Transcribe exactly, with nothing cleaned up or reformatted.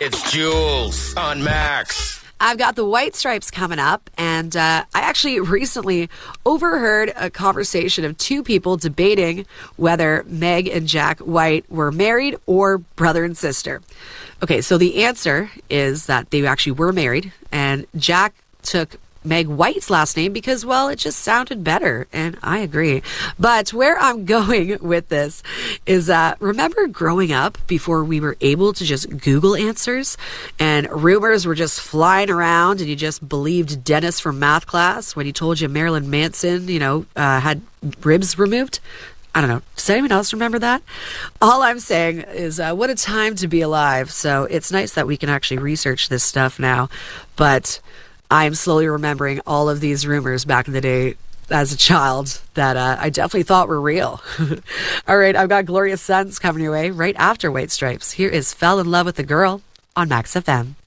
It's Jules on Max. I've got the White Stripes coming up, and uh, I actually recently overheard a conversation of two people debating whether Meg and Jack White were married or brother and sister. Okay, so the answer is that they actually were married, and Jack took Meg White's last name because, well, it just sounded better, and I agree. But where I'm going with this is, uh, remember growing up before we were able to just Google answers and rumors were just flying around and you just believed Dennis from math class when he told you Marilyn Manson, you know, uh, had ribs removed? I don't know. Does anyone else remember that? All I'm saying is uh, what a time to be alive. So it's nice that we can actually research this stuff now. But I'm slowly remembering all of these rumors back in the day as a child that uh, I definitely thought were real. All right, I've got Glorious Sons coming your way right after White Stripes. Here is Fell in Love with a Girl on Max F M.